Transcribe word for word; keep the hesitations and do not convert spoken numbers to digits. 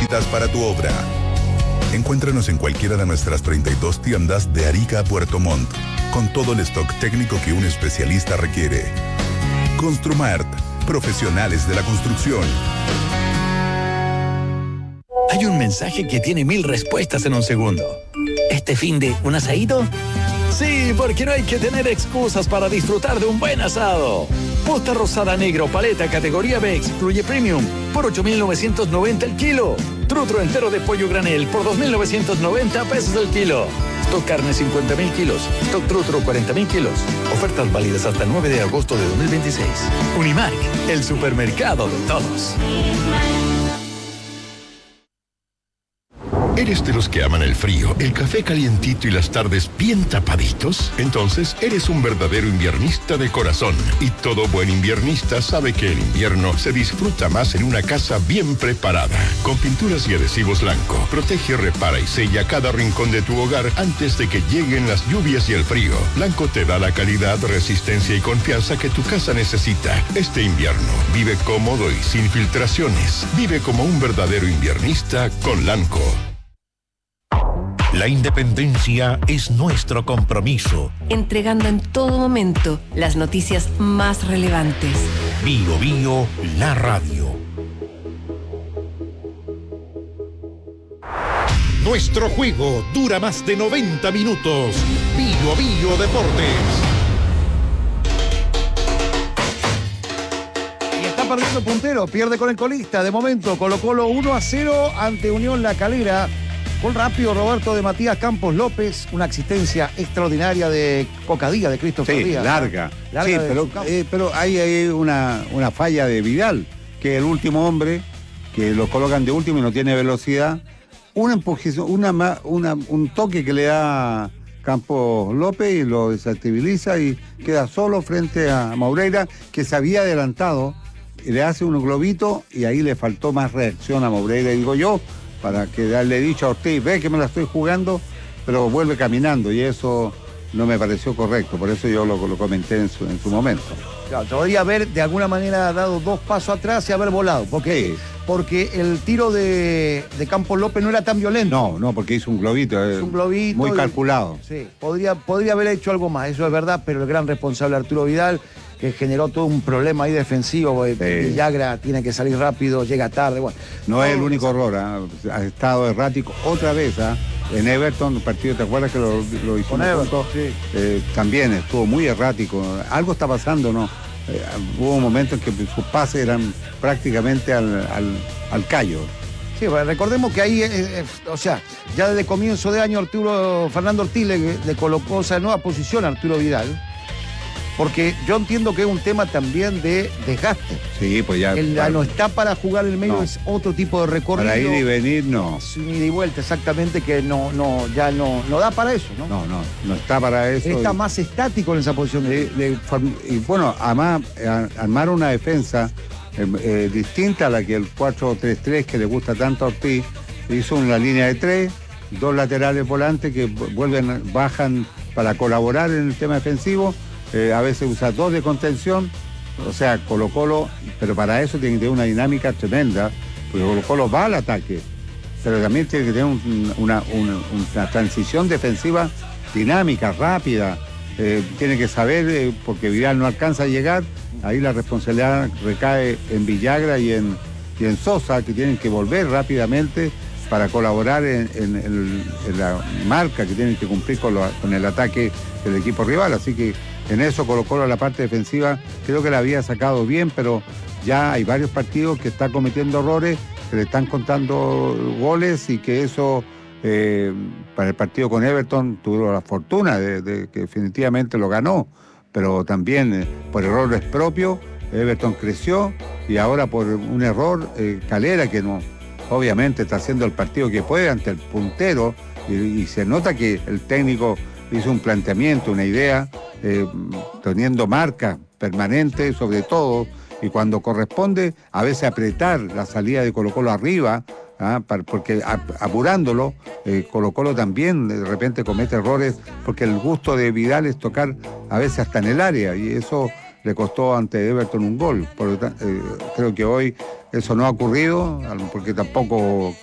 necesitas para tu obra. Encuéntranos en cualquiera de nuestras treinta y dos tiendas de Arica a Puerto Montt, con todo el stock técnico que un especialista requiere. Construmart, profesionales de la construcción. Hay un mensaje que tiene mil respuestas en un segundo. ¿Este fin de un asadito? Sí, porque no hay que tener excusas para disfrutar de un buen asado. Posta rosada negro, paleta, categoría B, excluye premium, por ocho mil novecientos noventa el kilo. Trutro entero de pollo granel, por dos mil novecientos noventa pesos el kilo. Stock carne cincuenta mil kilos. Stock trutro cuarenta mil kilos. Ofertas válidas hasta el nueve de agosto de dos mil veintiséis. Unimark, el supermercado de todos. ¿Eres de los que aman el frío, el café calientito y las tardes bien tapaditos? Entonces eres un verdadero inviernista de corazón. Y todo buen inviernista sabe que el invierno se disfruta más en una casa bien preparada. Con pinturas y adhesivos Lanco, protege, repara y sella cada rincón de tu hogar antes de que lleguen las lluvias y el frío. Lanco te da la calidad, resistencia y confianza que tu casa necesita. Este invierno, vive cómodo y sin filtraciones. Vive como un verdadero inviernista con Lanco. La independencia es nuestro compromiso. Entregando en todo momento las noticias más relevantes. Bio Bio, la radio. Nuestro juego dura más de noventa minutos. Bio Bio Deportes. Y está perdiendo puntero, pierde con el colista. De momento, Colo-Colo uno a cero ante Unión La Calera. Gol rápido, Roberto, de Matías Campos López, una asistencia extraordinaria de Cocadía, de Christopher Sí, Díaz. larga. larga sí, de pero, eh, pero hay, hay una, una falla de Vidal, que es el último hombre, que lo colocan de último y no tiene velocidad. Una empujación, una, una, un toque que le da Campos López y lo desestabiliza y queda solo frente a Moreira, que se había adelantado, y le hace un globito y ahí le faltó más reacción a Moreira, digo yo, para que darle dicho a Ortiz, ve que me la estoy jugando, pero vuelve caminando y eso no me pareció correcto, por eso yo lo, lo comenté en su, en su momento. Claro, podría haber de alguna manera dado dos pasos atrás y haber volado, porque, sí. porque el tiro de, de Campos López no era tan violento. No, no, porque hizo un globito, eh, un globito muy y, calculado. Sí, podría, podría haber hecho algo más, eso es verdad, pero el gran responsable Arturo Vidal, que generó todo un problema ahí defensivo, sí. Villagra tiene que salir rápido, llega tarde. Bueno, no es el único error, ¿eh? Ha estado errático otra vez, ¿eh? En Everton, el partido, ¿te acuerdas que lo, lo hicimos? Con Everton, sí. eh, también estuvo muy errático. Algo está pasando, ¿no? Eh, hubo un momento en que sus pases eran prácticamente al, al, al callo. Sí, bueno, recordemos que ahí, eh, eh, o sea, ya desde comienzo de año Arturo Fernando Ortiz le, le colocó esa nueva posición a Arturo Vidal. Porque yo entiendo que es un tema también de desgaste. Sí, pues ya. Él ya no está para jugar el medio, no. Es otro tipo de recorrido. Para ir y venir, no. Es un ida y vuelta, exactamente, que no, no, ya no, no da para eso, ¿no? No, no, no está para eso. Está y, más estático en esa posición. De, de, y bueno, además, armar una defensa eh, eh, distinta a la que el cuatro tres tres que le gusta tanto a Ortiz, hizo una línea de tres, dos laterales volantes que vuelven, bajan para colaborar en el tema defensivo. Eh, a veces usa dos de contención, o sea, Colo-Colo, pero para eso tiene que tener una dinámica tremenda, porque Colo-Colo va al ataque, pero también tiene que tener un, una, una, una transición defensiva dinámica, rápida, eh, tiene que saber, eh, porque Vidal no alcanza a llegar, ahí la responsabilidad recae en Villagra y en, y en Sosa, que tienen que volver rápidamente para colaborar en, en, en, en la marca que tienen que cumplir con, lo, con el ataque del equipo rival, así que en eso Colo-Colo la parte defensiva creo que la había sacado bien, pero ya hay varios partidos que está cometiendo errores, que le están contando goles y que eso eh, para el partido con Everton tuvo la fortuna de, de que definitivamente lo ganó, pero también eh, por errores propios Everton creció y ahora por un error eh, Calera, que no, obviamente está haciendo el partido que puede ante el puntero y, y se nota que el técnico hizo un planteamiento, una idea, eh, teniendo marca permanente sobre todo, y cuando corresponde a veces apretar la salida de Colo-Colo arriba, ¿ah? Para, porque apurándolo, eh, Colo-Colo también de repente comete errores, porque el gusto de Vidal es tocar a veces hasta en el área, y eso le costó ante Everton un gol. Por lo tanto, eh, creo que hoy eso no ha ocurrido, porque tampoco